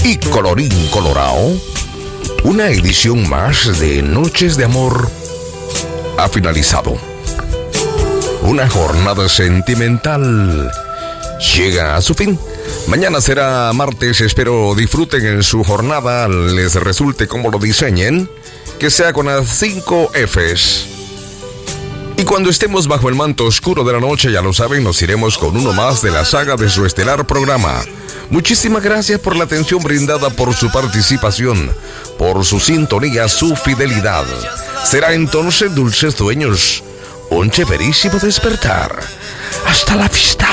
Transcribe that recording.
Y colorín colorado, una edición más de Noches de Amor ha finalizado. Una jornada sentimental llega a su fin. Mañana será martes, espero disfruten en su jornada, les resulte como lo diseñen, que sea con las 5 Fs. Y cuando estemos bajo el manto oscuro de la noche, ya lo saben, nos iremos con uno más de la saga de su estelar programa. Muchísimas gracias por la atención brindada, por su participación, por su sintonía, su fidelidad. Será entonces dulces sueños, un chéverísimo despertar. Hasta la vista.